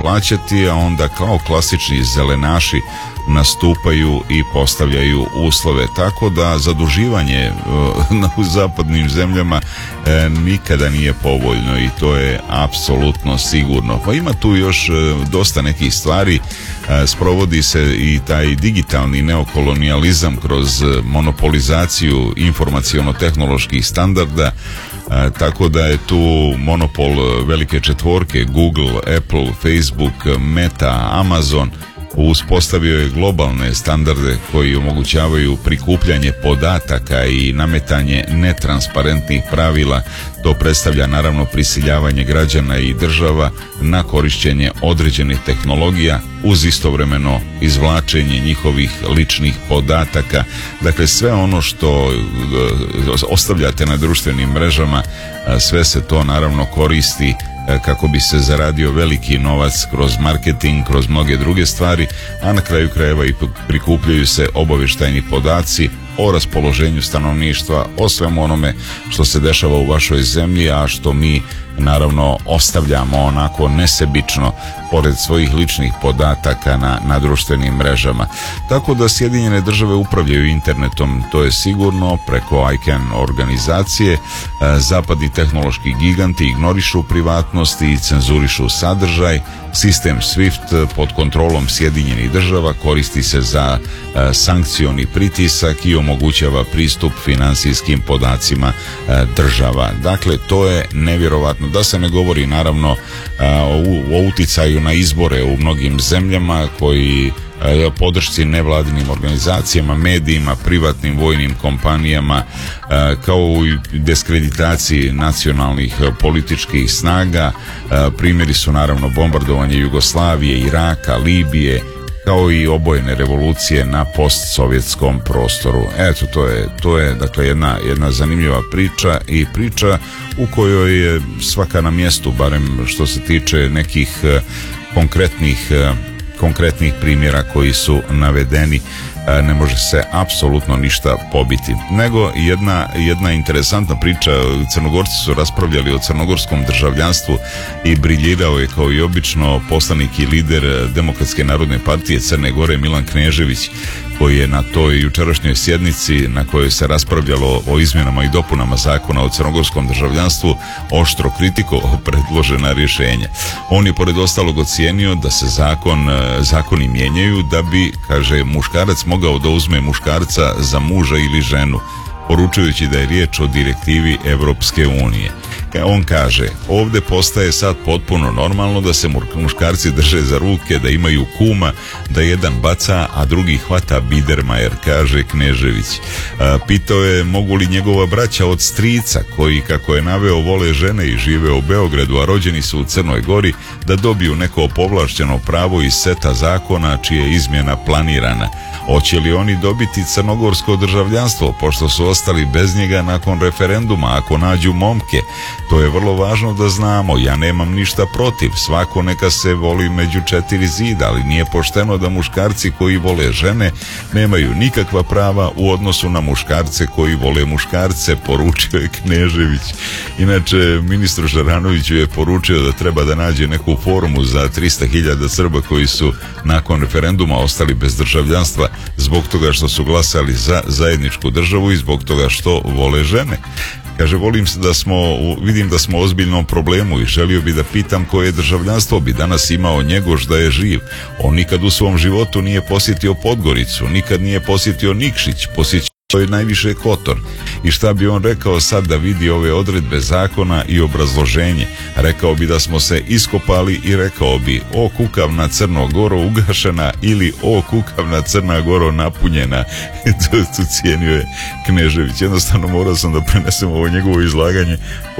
plaćati, a onda kao klasični zelenaši nastupaju i postavljaju uslove, tako da zaduživanje u zapadnim zemljama nikada nije povoljno i to je apsolutno sigurno. Pa ima tu još dosta nekih stvari, sprovodi se i taj digitalni neokolonijalizam kroz monopolizaciju informaciono-tehnoloških standarda, tako da je tu monopol velike četvorke Google, Apple, Facebook, Meta, Amazon. Uspostavio je globalne standarde koji omogućavaju prikupljanje podataka i nametanje netransparentnih pravila. To predstavlja naravno prisiljavanje građana i država na korišćenje određenih tehnologija uz istovremeno izvlačenje njihovih ličnih podataka. Dakle, sve ono što ostavljate na društvenim mrežama, sve se to naravno koristi kako bi se zaradio veliki novac kroz marketing, kroz mnoge druge stvari, a na kraju krajeva i prikupljaju se obavještajni podaci o raspoloženju stanovništva, o svemu onome što se dešava u vašoj zemlji, a što mi naravno ostavljamo onako nesebično pored svojih ličnih podataka na društvenim mrežama. Tako da Sjedinjene Države upravljaju internetom, to je sigurno, preko ICANN organizacije. Zapadni tehnološki giganti ignorišu privatnost i cenzurišu sadržaj. Sistem SWIFT pod kontrolom Sjedinjenih Država koristi se za sankcioni pritisak i omogućava pristup financijskim podacima država. Dakle, to je nevjerovatno. Da se ne govori naravno o uticaju na izbore u mnogim zemljama koji podršci nevladinim organizacijama, medijima, privatnim vojnim kompanijama, kao i diskreditaciji nacionalnih političkih snaga. Primjeri su naravno bombardovanje Jugoslavije, Iraka, Libije, kao i obojene revolucije na postsovjetskom prostoru. Eto, to je dakle jedna zanimljiva priča i priča u kojoj je svaka na mjestu, barem što se tiče nekih konkretnih primjera koji su navedeni. Ne može se apsolutno ništa pobiti. Nego jedna interesantna priča, Crnogorci su raspravljali o crnogorskom državljanstvu i briljirao je kao i obično poslanik i lider Demokratske narodne partije Crne Gore Milan Knežević, koji je na toj jučerašnjoj sjednici na kojoj se raspravljalo o izmjenama i dopunama zakona o crnogorskom državljanstvu oštro kritikovao predložena rješenja. On je pored ostalog ocijenio da se zakoni mijenjaju da bi, kaže, muškarac mogao da uzme muškarca za muža ili ženu, poručujući da je riječ o direktivi Evropske unije. On kaže, ovdje postaje sad potpuno normalno da se muškarci drže za ruke, da imaju kuma, da jedan baca, a drugi hvata Biedermajer, kaže Knežević. Pitao je mogu li njegova braća od strica, koji, kako je naveo, vole žene i žive u Beogradu, a rođeni su u Crnoj Gori, da dobiju neko povlašćeno pravo iz seta zakona čija je izmjena planirana. Hoće li oni dobiti crnogorsko državljanstvo, pošto su ostali bez njega nakon referenduma, ako nađu momke? To je vrlo važno da znamo. Ja nemam ništa protiv, svako neka se voli među četiri zida, ali nije pošteno da muškarci koji vole žene nemaju nikakva prava u odnosu na muškarce koji vole muškarce, poručio je Knežević. Inače, ministru Šaranoviću je poručio da treba da nađe neku formu za 300.000 Srba koji su nakon referenduma ostali bez državljanstva zbog toga što su glasali za zajedničku državu i zbog toga što vole žene. Kaže, vidim da smo u ozbiljnom problemu i želio bi da pitam koje državljanstvo bi danas imao Njegoš da je živ. On nikad u svom životu nije posjetio Podgoricu, nikad nije posjetio Nikšić, posjetio je najviše Kotor. I šta bi on rekao sad da vidi ove odredbe zakona i obrazloženje? Rekao bi da smo se iskopali i rekao bi o kukavna Crno Goro ugašena ili o kukavna Crna Goro napunjena. To cijenio je Knežević. Jednostavno morao sam da prenesem ovo njegovo izlaganje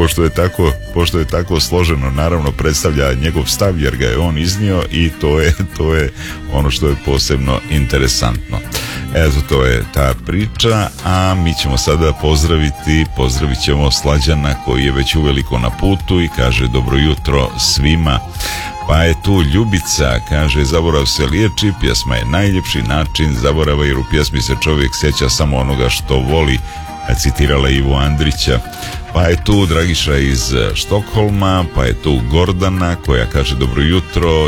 pošto je tako složeno. Naravno predstavlja njegov stav jer ga je on iznio i to je ono što je posebno interesantno. Eto, to je ta priča, a mi ćemo sada pozdravit ćemo Slađana koji je već uveliko na putu i kaže dobro jutro svima. Pa je tu Ljubica, kaže zaborav se liječi, pjesma je najljepši način zaborava jer u pjesmi se čovjek sjeća samo onoga što voli, citirala Ivo Andrića. Pa je tu Dragiša iz Štokholma, pa je tu Gordana koja kaže dobro jutro i ove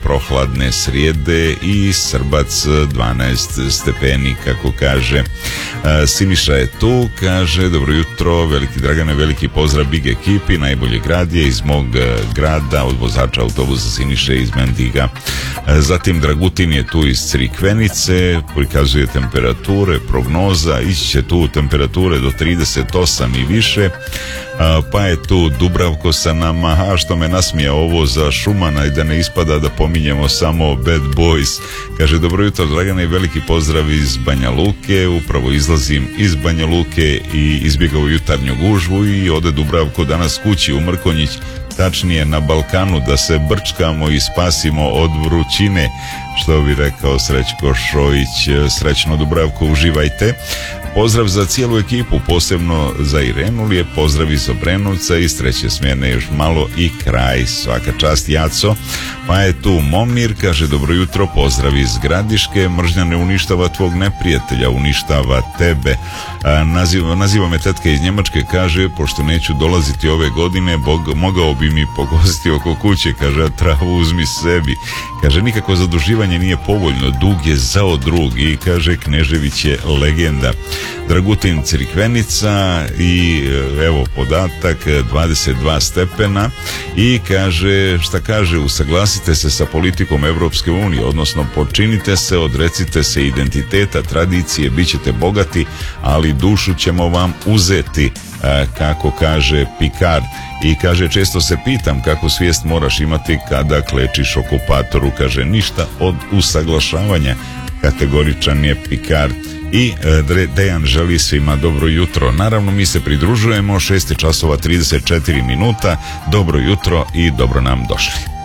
prohladne srijede i Srbac 12 stepeni, kako kaže. Siniša je tu, kaže dobro jutro, veliki Dragane, veliki pozdrav big ekipi, najbolje grad je iz mog grada, od vozača autobusa Siniše iz Mendiga. Zatim Dragutin je tu iz Crikvenice, prikazuje temperature, prognoza, ići će tu temperature do 38 i više. Pa je tu Dubravko sa nama, a što me nasmija ovo za Šumana i da ne ispada da pominjemo samo Bad Boys. Kaže dobro jutro Dragane, veliki pozdrav iz Banja Luke, upravo izlazim iz Banja Luke i izbjegao jutarnju gužvu i ode Dubravko danas kući u Mrkonjić, tačnije na Balkanu, da se brčkamo i spasimo od vrućine, što bi rekao Srećko Šojić. Srećno Dubravko, uživajte. Pozdrav za cijelu ekipu, posebno za Irenu, lijep pozdrav iz Obrenovca, iz treće smjene još malo i kraj, svaka čast Jaco. Pa je tu Momir, kaže dobro jutro, pozdrav iz Gradiške, mržnja ne uništava tvog neprijatelja, uništava tebe. Naziva me tetka iz Njemačke, kaže pošto neću dolaziti ove godine, mogao bi mi pogostiti oko kuće, kaže a travu uzmi sebi. Kaže nikako zaduživanje nije povoljno, dug je zao drug i kaže Knežević je legenda. Dragutin Crikvenica i evo podatak 22 stepena i kaže, šta kaže, usaglasite se sa politikom Evropske unije, odnosno počinite se, odrecite se identiteta, tradicije, bit ćete bogati, ali dušu ćemo vam uzeti, kako kaže Picard. I kaže često se pitam kako svijest moraš imati kada klečiš okupatoru, kaže ništa od usaglašavanja, kategoričan je Picard. I Dejan želi svima dobro jutro. Naravno mi se pridružujemo, 6 časova 34 minuta, dobro jutro i dobro nam došli.